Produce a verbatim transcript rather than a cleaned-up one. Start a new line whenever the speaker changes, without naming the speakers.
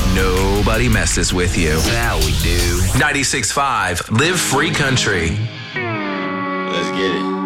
nobody messes with you.
Yeah, we do.
ninety-six point five, Live Free Country.
Let's get it.